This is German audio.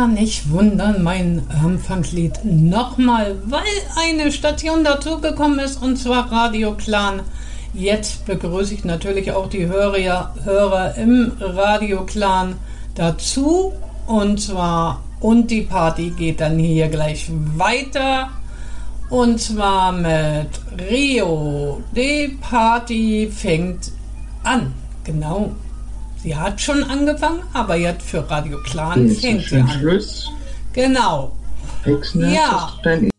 nicht wundern, mein Anfangslied nochmal, weil eine Station dazugekommen ist, und zwar Radio Clan. Jetzt begrüße ich natürlich auch die Hörer im Radio Clan dazu, und die Party geht dann hier gleich weiter, und zwar mit Rio. Die Party fängt an, genau. Sie hat schon angefangen, aber jetzt für Radio Clan fängt sie an. Schluss. Genau. Hexner, Ja. hast du dein